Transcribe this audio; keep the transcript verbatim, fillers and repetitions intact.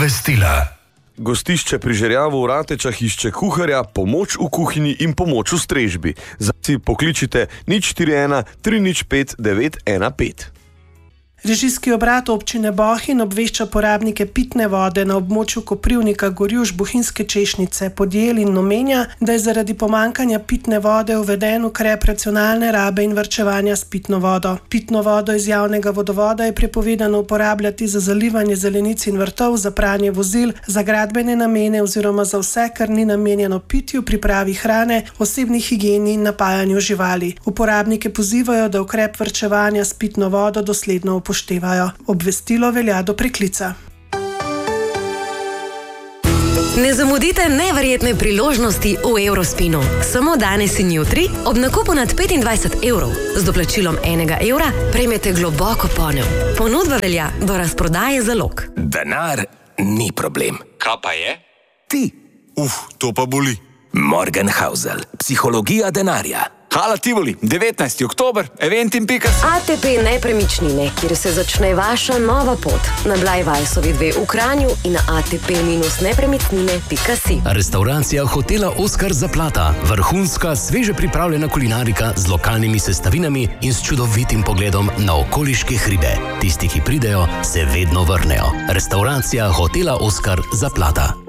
Obvestila. Gostišče pri Žerjavu v Ratečah išče kuharja, pomoč v kuhinji in pomoč v strežbi. Zdaj pokličite nič štiri ena tri nič pet devet ena pet. Režijski obrat občine Bohinj obvešča porabnike pitne vode na območju Koprivnika, Gorjuš, Bohinjske Češnjice, Podjel in omenja, da je zaradi pomanjkanja pitne vode uveden ukrep racionalne rabe in varčevanja s pitno vodo. Pitno vodo iz javnega vodovoda je prepovedano uporabljati za zalivanje zelenic in vrtov, za pranje vozil, za gradbene namene oziroma za vse, kar ni namenjeno pitju, pripravi hrane, osebni higieni in napajanju živali. Uporabnike pozivajo, da ukrep varčevanja s pitno vodo dosledno upoštevajo. Obvestilo velja do preklica. Ne zamudite neverjetne priložnosti v Eurospinu. Samo danes in jutri ob nakupu nad petindvajset evrov z doplačilom enega evra prejmete globoko ponev. Ponudba velja do razprodaje zalog. Denar ni problem. Kaj pa je? Ti. Uf, to pa boli. Morgenhausel. Psihologija denarja. Hala Tivoli, devetnajsti oktober, eventim pika si. A T P Nepremičnine, kjer se začne vaša nova pot. Na Blajvajsovi dve v Kranju in na a t p nepremičnine pika si. Restauracija hotela Oskar Zaplata. Vrhunska, sveže pripravljena kulinarika z lokalnimi sestavinami in s čudovitim pogledom na okoliške hribe. Tisti, ki pridejo, se vedno vrnejo. Restauracija hotela Oskar Zaplata.